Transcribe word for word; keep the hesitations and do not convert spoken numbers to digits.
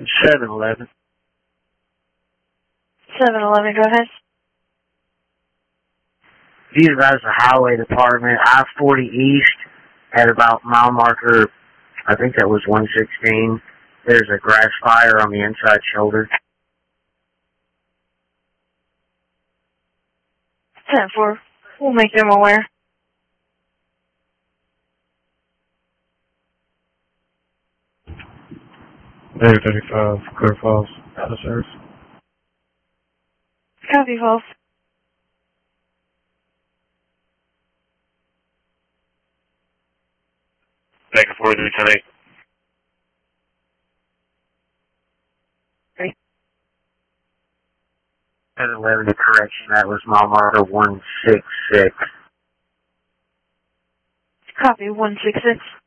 seven eleven. seven eleven, go ahead. Be advised the highway department, I forty East, at about mile marker, I think that was one sixteen. There's a grass fire on the inside shoulder. ten four, we'll make them aware. Negative thirty-five, Clear Falls, out of service. Copy, Falls. Negative forty-three, ten eight. seven eleven, the correction, that was mile marker one six six. Copy, one six six.